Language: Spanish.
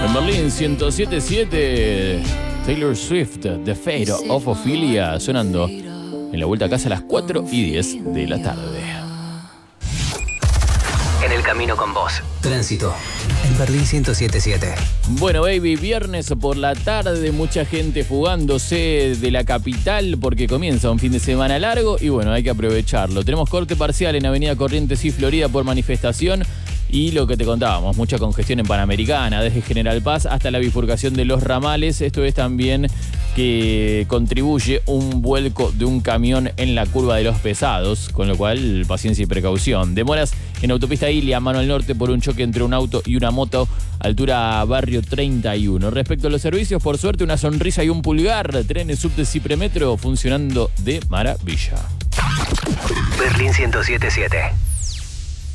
En Berlín 107.7, Taylor Swift, The Fate of Ophelia, sonando en la vuelta a casa a las 4:10 de la tarde. En el camino con vos. Tránsito. En Berlín 107.7. Bueno, baby, viernes por la tarde, mucha gente fugándose de la capital porque comienza un fin de semana largo y bueno, hay que aprovecharlo. Tenemos corte parcial en Avenida Corrientes y Florida por manifestación. Y lo que te contábamos, mucha congestión en Panamericana, desde General Paz hasta la bifurcación de los ramales. Esto es también que contribuye un vuelco de un camión en la curva de los pesados, con lo cual paciencia y precaución. Demoras en autopista Ilia, mano al norte, por un choque entre un auto y una moto, altura barrio 31. Respecto a los servicios, por suerte, una sonrisa y un pulgar. Trenes subte Cipremetro funcionando de maravilla. Berlín 107.7.